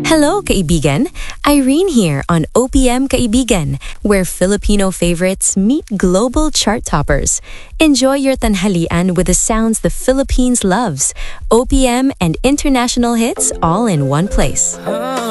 Hello, kaibigan! Irene here on OPM Kaibigan, where Filipino favorites meet global chart toppers. Enjoy your tanghalian with the sounds the Philippines loves. OPM and international hits all in one place.